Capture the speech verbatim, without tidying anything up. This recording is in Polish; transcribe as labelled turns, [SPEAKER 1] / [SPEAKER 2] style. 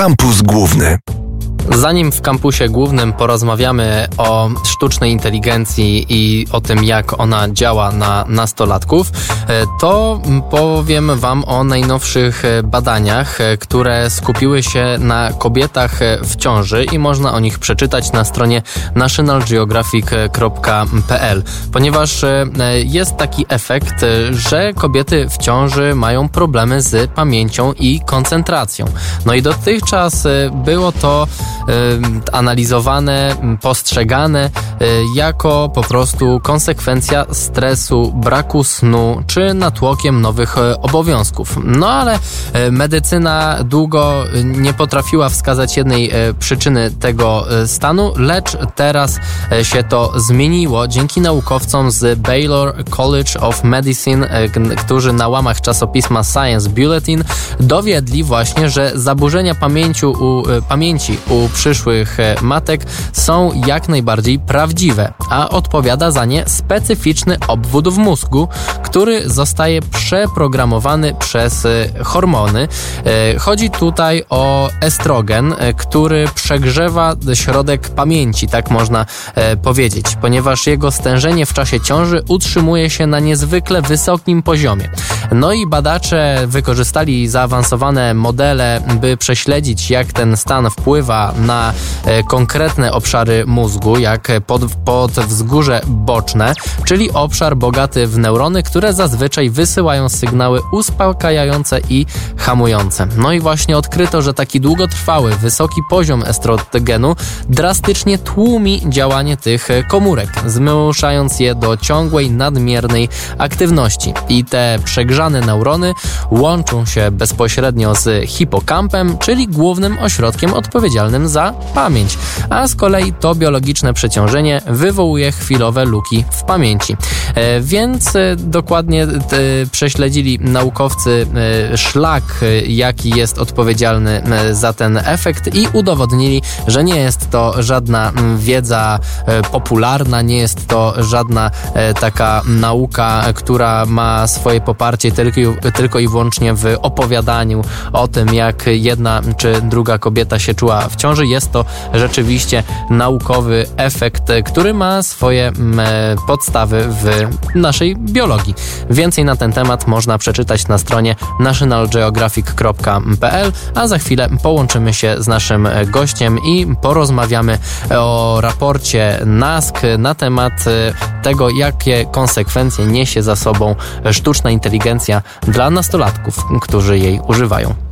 [SPEAKER 1] Kampus Główny.
[SPEAKER 2] Zanim w kampusie głównym porozmawiamy o sztucznej inteligencji i o tym, jak ona działa na nastolatków, to powiem Wam o najnowszych badaniach, które skupiły się na kobietach w ciąży i można o nich przeczytać na stronie national geographic kropka p l, ponieważ jest taki efekt, że kobiety w ciąży mają problemy z pamięcią i koncentracją. No i dotychczas było to analizowane, postrzegane jako po prostu konsekwencja stresu, braku snu czy natłokiem nowych obowiązków. No ale medycyna długo nie potrafiła wskazać jednej przyczyny tego stanu, lecz teraz się to zmieniło dzięki naukowcom z Baylor College of Medicine, którzy na łamach czasopisma Science Bulletin dowiedli właśnie, że zaburzenia pamięciu u, pamięci u przyszłych matek są jak najbardziej prawdziwe, a odpowiada za nie specyficzny obwód w mózgu, który zostaje przeprogramowany przez hormony. Chodzi tutaj o estrogen, który przegrzewa środek pamięci, tak można powiedzieć, ponieważ jego stężenie w czasie ciąży utrzymuje się na niezwykle wysokim poziomie. No i badacze wykorzystali zaawansowane modele, by prześledzić, jak ten stan wpływa na konkretne obszary mózgu, jak pod, podwzgórze boczne, czyli obszar bogaty w neurony, które zazwyczaj wysyłają sygnały uspokajające i hamujące. No i właśnie odkryto, że taki długotrwały, wysoki poziom estrogenu drastycznie tłumi działanie tych komórek, zmuszając je do ciągłej, nadmiernej aktywności. I te przegrzane neurony łączą się bezpośrednio z hipokampem, czyli głównym ośrodkiem odpowiedzialnym za pamięć, a z kolei to biologiczne przeciążenie wywołuje chwilowe luki w pamięci. E, więc e, dokładnie e, prześledzili naukowcy e, szlak, e, jaki jest odpowiedzialny e, za ten efekt i udowodnili, że nie jest to żadna m, wiedza e, popularna, nie jest to żadna e, taka nauka, która ma swoje poparcie tylko, tylko i wyłącznie w opowiadaniu o tym, jak jedna czy druga kobieta się czuła w ciąży. Jest to rzeczywiście naukowy efekt, który ma swoje m, podstawy w naszej biologii. Więcej na ten temat można przeczytać na stronie national geographic kropka p l, a za chwilę połączymy się z naszym gościem i porozmawiamy o raporcie N A S K na temat tego, jakie konsekwencje niesie za sobą sztuczna inteligencja dla nastolatków, którzy jej używają.